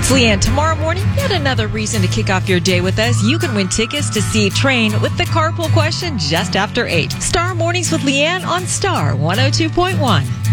It's Leanne. Tomorrow morning, yet another reason to kick off your day with us. You can win tickets to see Train with the carpool question just after 8. Star Mornings with Leanne on Star 102.1.